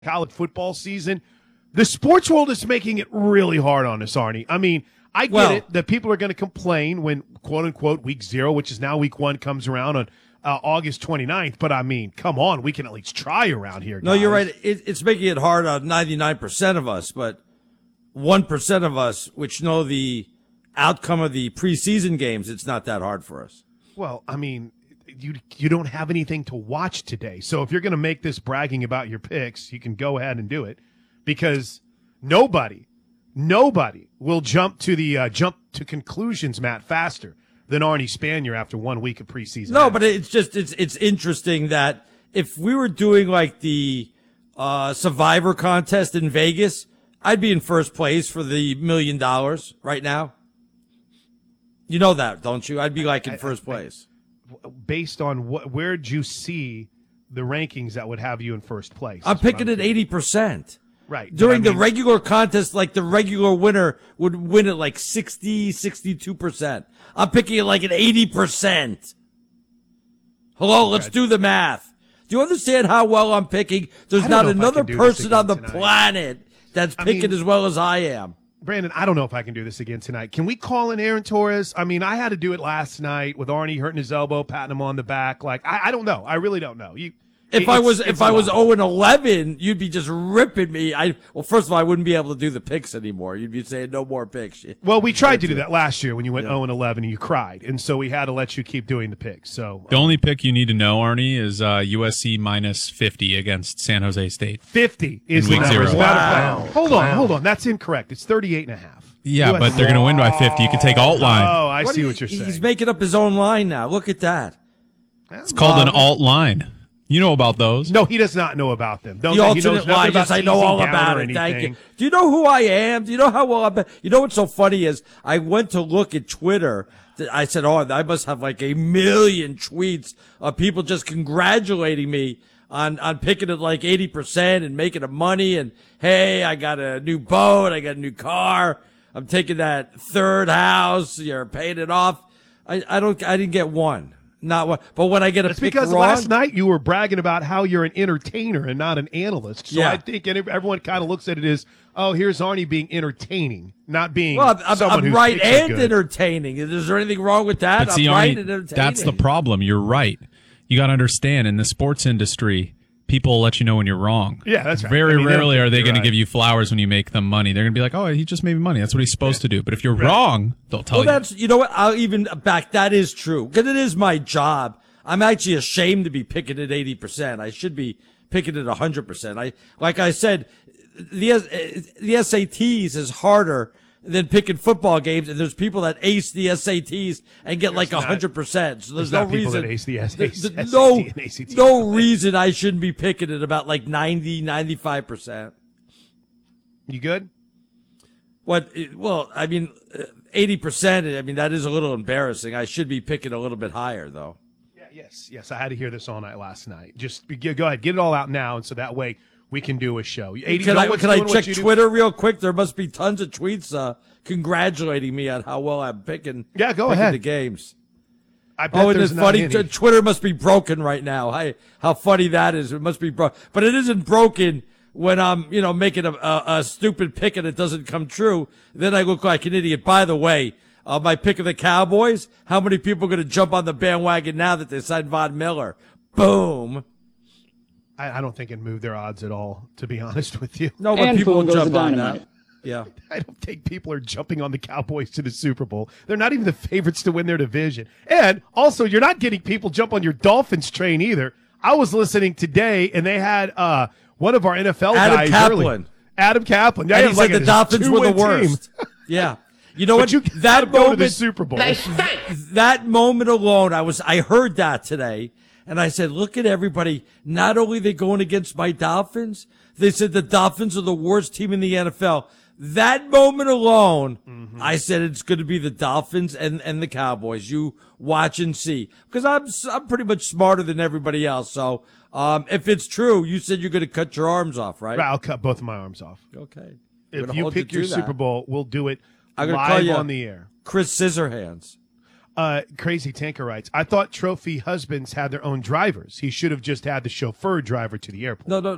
college football season. The sports world is making it really hard on us, Arnie. I mean, I get it that people are going to complain when, quote-unquote, week 0, which is now week 1, comes around on August 29th. But, I mean, come on. We can at least try around here, guys. No, you're right. It's making it hard on 99% of us. But 1% of us, which know the outcome of the preseason games, it's not that hard for us. Well, I mean, you don't have anything to watch today. So if you're going to make this bragging about your picks, you can go ahead and do it, because nobody will jump to conclusions, Matt, faster than Arnie Spanier after 1 week of preseason. No, but it's interesting that if we were doing like the Survivor contest in Vegas, I'd be in first place for the $1 million right now. You know that, don't you? I'd be like in first place. Based on where'd you see the rankings that would have you in first place? I'm picking at 80%. Right. During the regular contest, like the regular winner would win at like 60, 62%. I'm picking it like at 80%. Hello, let's do the math. Do you understand how well I'm picking? There's not another person on the planet that's picking as well as I am. Brandon, I don't know if I can do this again tonight. Can we call in Aaron Torres? I mean, I had to do it last night with Arnie hurting his elbow, patting him on the back. Like, I don't know. I really don't know. If I was 0-11, you'd be just ripping me. Well, first of all, I wouldn't be able to do the picks anymore. You'd be saying no more picks. Well, we tried to do that last year when you went 0-11 and you cried, and so we had to let you keep doing the picks. So the only pick you need to know, Arnie, is USC minus 50 against San Jose State. 50 is week 0. Wow. Hold on. That's incorrect. It's 38.5. Yeah, but they're going to win by 50. You can take alt line. Oh, I see what you're saying. He's making up his own line now. Look at that. It's called an alt line. You know about those? No, he does not know about them. The alternate line, yes, I know all about it. Thank you. Do you know who I am? Do you know how well I'm? You know what's so funny is I went to look at Twitter. I said, oh, I must have like 1 million tweets of people just congratulating me on picking it like 80% and making the money. And hey, I got a new boat. I got a new car. I'm taking that third house. You're paying it off. I didn't get one. Not one. But when I get a pick because wrong, last night you were bragging about how you're an entertainer and not an analyst. So I think everyone kind of looks at it as, oh, here's Arnie being entertaining, not being someone who's right and entertaining. Is there anything wrong with that? But see, I'm right Arnie, and entertaining. that's the problem. You're right. You got to understand, in the sports industry, people will let you know when you're wrong. Yeah, that's right. Very rarely are they going to give you flowers when you make them money. They're going to be like, oh, he just made me money. That's what he's supposed to do. But if you're wrong, they'll tell you. You know what? I'll even back. That is true. Because it is my job. I'm actually ashamed to be picking at 80%. I should be picking at 100%. Like I said, the SATs is harder than picking football games, and there's people that ace the SATs and get like 100%. So there's no reason. That ace the SAT no, and ACT. no reason I shouldn't be picking at about like 90, 95%. You good? What? Well, I mean, 80%. I mean, that is a little embarrassing. I should be picking a little bit higher, though. Yes. I had to hear this all night last night. Just go ahead, get it all out now, and so that way we can do a show. Can I check Twitter real quick? There must be tons of tweets congratulating me on how well I'm picking. Yeah, go ahead. The games. I bet and it's funny. Twitter must be broken right now. How funny that is. It must be broken, but it isn't broken when I'm making a stupid pick and it doesn't come true. Then I look like an idiot. By the way. My pick of the Cowboys, how many people are going to jump on the bandwagon now that they signed Von Miller? Boom. I don't think it moved their odds at all, to be honest with you. No, but people will jump on that. Yeah. I don't think people are jumping on the Cowboys to the Super Bowl. They're not even the favorites to win their division. And also, you're not getting people jump on your Dolphins train either. I was listening today, and they had one of our NFL guys early. Adam Kaplan. Yeah, he said the Dolphins were the worst. Yeah. You know what? That moment, go to the Super Bowl. That moment alone, I heard that today, and I said, look at everybody. Not only are they going against my Dolphins, they said the Dolphins are the worst team in the NFL. That moment alone, I said it's going to be the Dolphins and the Cowboys. You watch and see, because I'm pretty much smarter than everybody else. So if it's true, you said you're going to cut your arms off, right? I'll cut both of my arms off. Okay. If you pick your Super Bowl, we'll do it. I'm going to call you on the air. Chris Scissorhands. Crazy Tanker writes, I thought trophy husbands had their own drivers. He should have just had the chauffeur driver to the airport. No.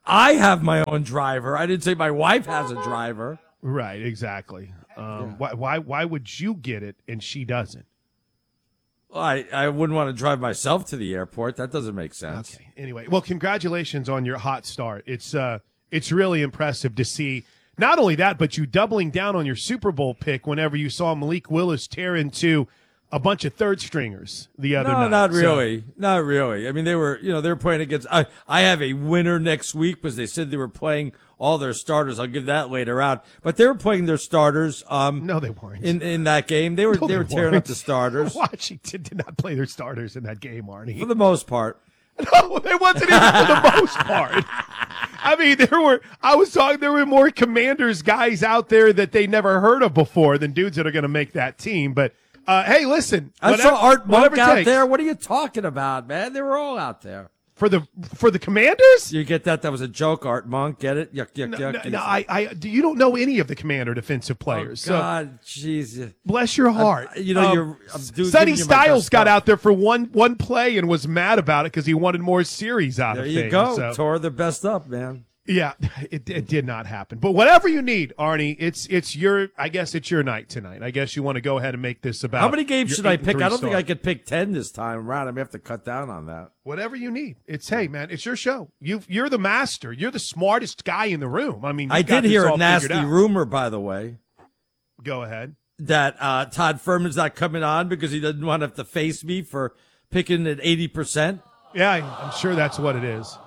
I have my own driver. I didn't say my wife has a driver. Right, exactly. Why would you get it and she doesn't? Well, I wouldn't want to drive myself to the airport. That doesn't make sense. Okay. Anyway, well, congratulations on your hot start. It's really impressive to see. Not only that, but you doubling down on your Super Bowl pick whenever you saw Malik Willis tear into a bunch of third stringers the other night. No, not really. Not really. I mean, they were playing against, I have a winner next week because they said they were playing all their starters. I'll give that later out. But they were playing their starters. No, they weren't. In that game. They were tearing up the starters. Washington did not play their starters in that game, Arnie. For the most part. No, it wasn't even for the most part. I mean, there were more Commanders guys out there that they never heard of before than dudes that are going to make that team. But, hey, listen. I saw Art Monk out there. What are you talking about, man? They were all out there. For the Commanders? You get that? That was a joke, Art Monk. Get it? Yuck, yuck, yuck. No, you don't know any of the Commander defensive players. Oh, God, jeez. Bless your heart. Sonny Styles got out there for one play and was mad about it because he wanted more series out of things. There you go. Tore the best up, man. Yeah, it did not happen. But whatever you need, Arnie, I guess it's your night tonight. I guess you want to go ahead and make this about. How many games should I pick? I don't think I could pick 10 this time around. I may have to cut down on that. Whatever you need. Hey, man, it's your show. You're the master. You're the smartest guy in the room. I mean, I did hear a nasty rumor, by the way. Go ahead. That Todd Furman's not coming on because he doesn't want to have to face me for picking at 80%. Yeah, I'm sure that's what it is.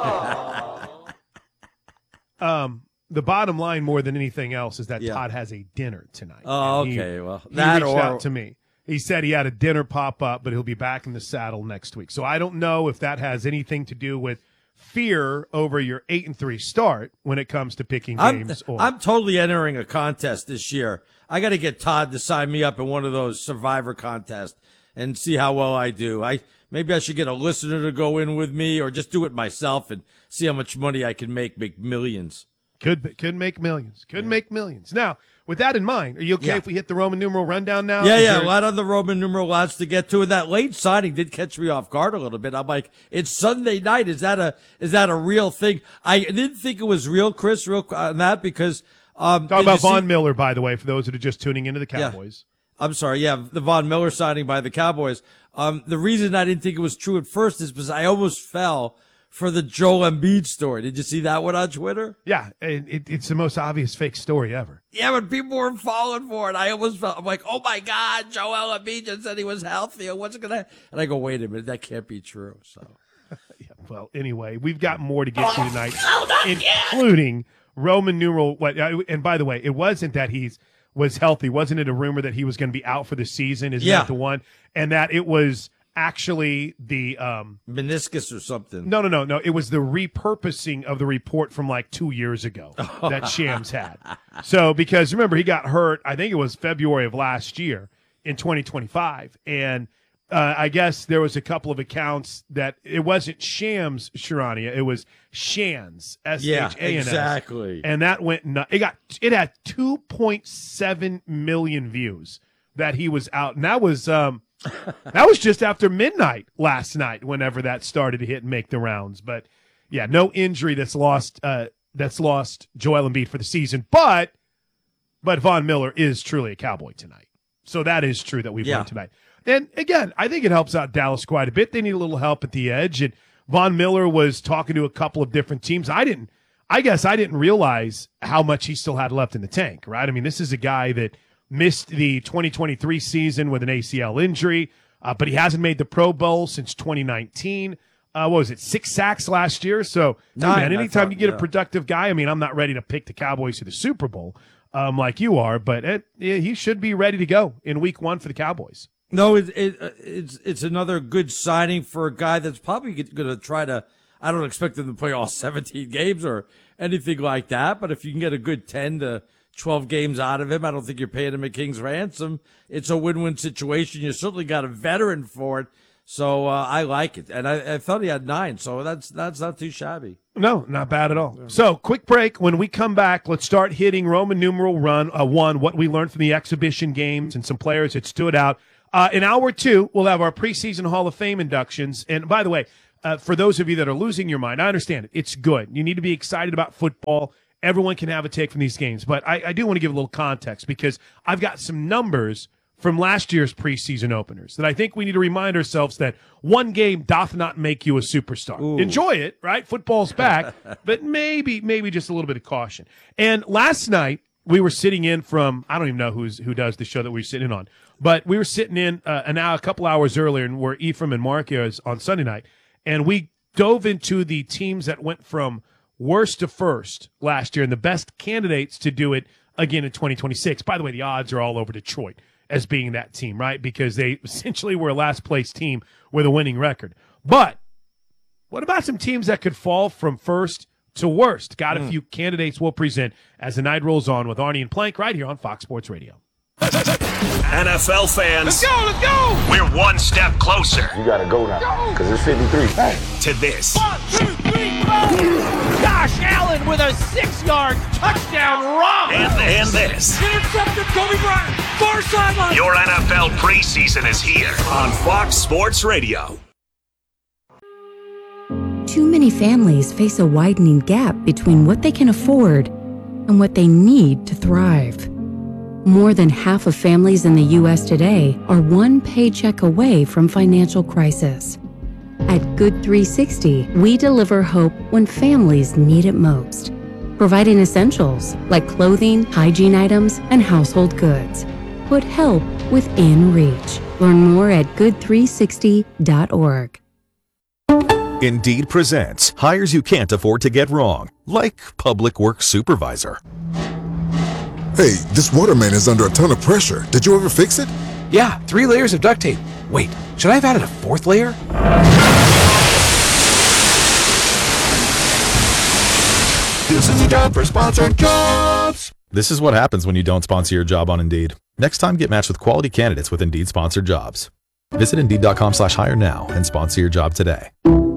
The bottom line, more than anything else, is that Todd has a dinner tonight. Oh, okay. He reached out to me. He said he had a dinner pop up, but he'll be back in the saddle next week. So I don't know if that has anything to do with fear over your 8-3 start when it comes to picking games. I'm totally entering a contest this year. I got to get Todd to sign me up in one of those Survivor contests and see how well I do. Maybe I should get a listener to go in with me, or just do it myself and see how much money I can make millions. Could make millions. Make millions. Now, with that in mind, are you okay if we hit the Roman numeral rundown now? Yeah. A lot of the Roman numeral lots to get to, and that late signing did catch me off guard a little bit. I'm like, it's Sunday night. Is that a real thing? I didn't think it was real, Chris, on that because talk about Von Miller, by the way, for those that are just tuning into the Cowboys. I'm sorry, the Von Miller signing by the Cowboys. The reason I didn't think it was true at first is because I almost fell for the Joel Embiid story. Did you see that one on Twitter? Yeah, it's the most obvious fake story ever. Yeah, but people were falling for it. I almost felt, I'm like, oh my God, Joel Embiid just said he was healthy. What's it gonna? And I go, wait a minute, that can't be true. So, yeah, well, anyway, we've got more to get to tonight, including Roman numeral. And by the way, it wasn't that was healthy. Wasn't it a rumor that he was going to be out for the season? Isn't that the one? And that it was actually the meniscus or something. No. It was the repurposing of the report from like 2 years ago that Shams had. So because remember, he got hurt, I think it was February of last year in 2025. And I guess there was a couple of accounts that it wasn't Shams Charania, it was Shans, S-H-A-N-S. Yeah, exactly. And that went it had 2.7 million views that he was out. And that was just after midnight last night, whenever that started to hit and make the rounds. But yeah, no injury that's lost Joel Embiid for the season. But Von Miller is truly a Cowboy tonight. So that is true that we've learned tonight. And again, I think it helps out Dallas quite a bit. They need a little help at the edge. And Von Miller was talking to a couple of different teams. I guess I didn't realize how much he still had left in the tank, right? I mean, this is a guy that missed the 2023 season with an ACL injury, but he hasn't made the Pro Bowl since 2019. What was it, 6 sacks last year? So, man, anytime you get a productive guy, I mean, I'm not ready to pick the Cowboys to the Super Bowl like you are, but he should be ready to go in week 1 for the Cowboys. No, it's another good signing for a guy that's probably going to try to. I don't expect him to play all 17 games or anything like that, but if you can get a good 10 to 12 games out of him, I don't think you're paying him a king's ransom. It's a win-win situation. You certainly got a veteran for it, so I like it. And I thought he had 9, so that's not too shabby. No, not bad at all. So, quick break. When we come back, let's start hitting Roman numeral 1, what we learned from the exhibition games and some players that stood out. In hour 2, we'll have our preseason Hall of Fame inductions. And by the way, for those of you that are losing your mind, I understand it. It's good. You need to be excited about football. Everyone can have a take from these games. But I do want to give a little context because I've got some numbers from last year's preseason openers that I think we need to remind ourselves that one game doth not make you a superstar. Ooh. Enjoy it, right? Football's back, but maybe just a little bit of caution. And last night we were sitting in from, I don't even know who does the show that we're sitting in on, but we were sitting in a couple hours earlier, and we're Ephraim and Mark is on Sunday night, and we dove into the teams that went from worst to first last year and the best candidates to do it again in 2026. By the way, the odds are all over Detroit as being that team, right? Because they essentially were a last-place team with a winning record. But what about some teams that could fall from first to worst? Got a few candidates we'll present as the night rolls on with Arnie and Plank right here on Fox Sports Radio. NFL fans, let's go! We're one step closer. You gotta go now, because it's 53. Hey. To this. 1, 2, 3, go! Josh Allen with a 6-yard touchdown run. And this. Intercepted, Kobe Bryant. Far sideline. Your NFL preseason is here on Fox Sports Radio. Too many families face a widening gap between what they can afford and what they need to thrive. More than half of families in the U.S. today are one paycheck away from financial crisis. At Good 360, we deliver hope when families need it most, providing essentials like clothing, hygiene items, and household goods. Put help within reach. Learn more at good360.org. Indeed presents hires you can't afford to get wrong, like public works supervisor. Hey, this water main is under a ton of pressure. Did you ever fix it? Yeah, 3 layers of duct tape. Wait, should I have added a 4th layer? This is a job for sponsored jobs. This is what happens when you don't sponsor your job on Indeed. Next time, get matched with quality candidates with Indeed sponsored jobs. Visit Indeed.com/hire now and sponsor your job today.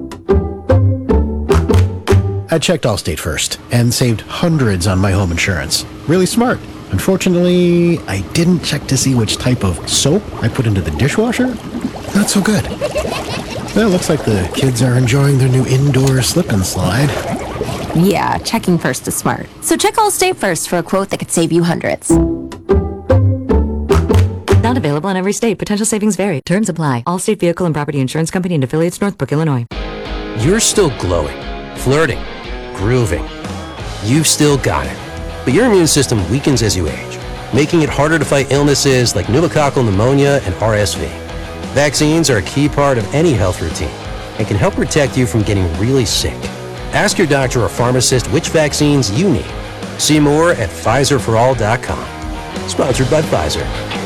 I checked Allstate first and saved hundreds on my home insurance. Really smart. Unfortunately, I didn't check to see which type of soap I put into the dishwasher. Not so good. Well, it looks like the kids are enjoying their new indoor slip and slide. Yeah, checking first is smart. So check Allstate first for a quote that could save you hundreds. Not available in every state. Potential savings vary. Terms apply. Allstate Vehicle and Property Insurance Company and affiliates, Northbrook, Illinois. You're still glowing, flirting, grooving. You've still got it. But your immune system weakens as you age, making it harder to fight illnesses like pneumococcal pneumonia and RSV. Vaccines are a key part of any health routine and can help protect you from getting really sick. Ask your doctor or pharmacist which vaccines you need. See more at PfizerForAll.com. Sponsored by Pfizer.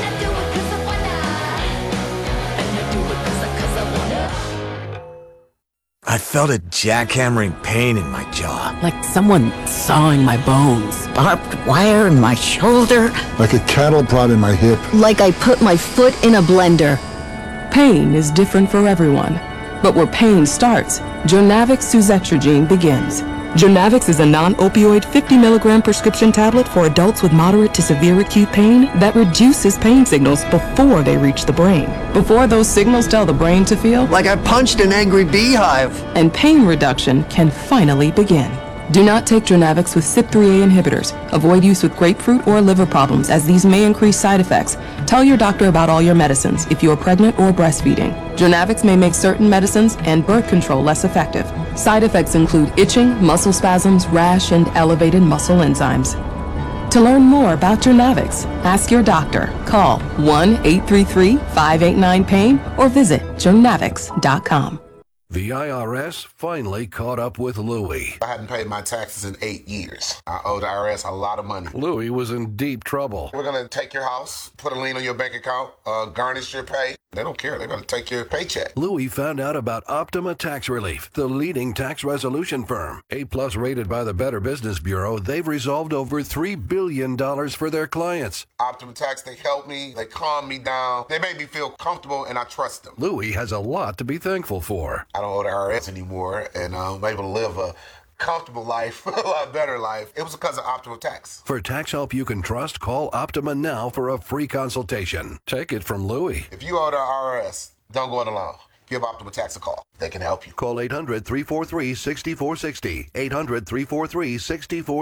I felt a jackhammering pain in my jaw. Like someone sawing my bones. Barbed wire in my shoulder. Like a cattle prod in my hip. Like I put my foot in a blender. Pain is different for everyone. But where pain starts, Journavx suzetrigine begins. Journavx is a non-opioid 50-milligram prescription tablet for adults with moderate to severe acute pain that reduces pain signals before they reach the brain. Before those signals tell the brain to feel like I punched an angry beehive. And pain reduction can finally begin. Do not take Journavx with CYP3A inhibitors. Avoid use with grapefruit or liver problems, as these may increase side effects. Tell your doctor about all your medicines if you are pregnant or breastfeeding. Journavx may make certain medicines and birth control less effective. Side effects include itching, muscle spasms, rash, and elevated muscle enzymes. To learn more about Journavx, ask your doctor. Call 1-833-589-PAIN or visit journavx.com. The IRS finally caught up with Louie. I hadn't paid my taxes in 8 years. I owed the IRS a lot of money. Louie was in deep trouble. We're going to take your house, put a lien on your bank account, garnish your pay. They don't care. They're going to take your paycheck. Louie found out about Optima Tax Relief, the leading tax resolution firm. A-plus rated by the Better Business Bureau, they've resolved over $3 billion for their clients. Optima Tax, they help me. They calm me down. They make me feel comfortable, and I trust them. Louie has a lot to be thankful for. I don't owe the IRS anymore, and I'm able to live a comfortable life, a lot better life. It was because of Optima Tax. For tax help you can trust, call Optima now for a free consultation. Take it from Louie. If you owe the IRS, don't go it alone. give Optima Tax a call. They can help you. Call 800-343-6460. 800-343-6460.